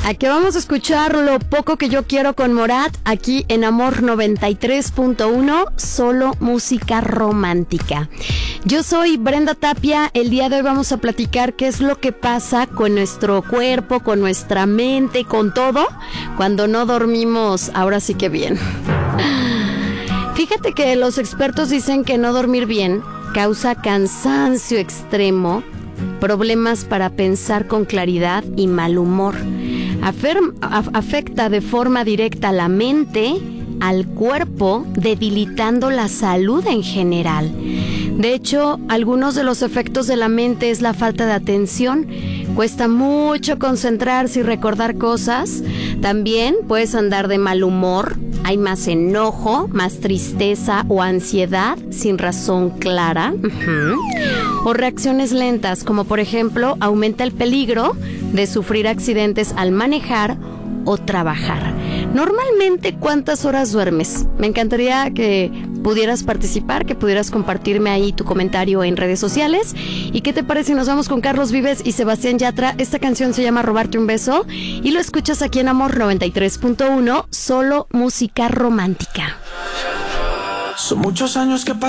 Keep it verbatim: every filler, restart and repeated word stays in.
Aquí vamos a escuchar Lo poco que yo quiero con Morat, aquí en Amor noventa y tres punto uno, solo música romántica. Yo soy Brenda Tapia, el día de hoy vamos a platicar qué es lo que pasa con nuestro cuerpo, con nuestra mente, con todo, cuando no dormimos, ahora sí que bien. Fíjate que los expertos dicen que no dormir bien causa cansancio extremo, problemas para pensar con claridad y mal humor. Afer- afecta de forma directa a la mente, al cuerpo, debilitando la salud en general. De hecho, algunos de los efectos de la mente es la falta de atención. Cuesta mucho concentrarse y recordar cosas. También puedes andar de mal humor. Hay más enojo, más tristeza o ansiedad sin razón clara. Uh-huh. O reacciones lentas, como por ejemplo, aumenta el peligro de sufrir accidentes al manejar o trabajar. Normalmente, ¿cuántas horas duermes? Me encantaría que pudieras participar, que pudieras compartirme ahí tu comentario en redes sociales. ¿Y qué te parece si nos vamos con Carlos Vives y Sebastián Yatra? Esta canción se llama Robarte un beso y lo escuchas aquí en Amor noventa y tres punto uno, solo música romántica. Son muchos años que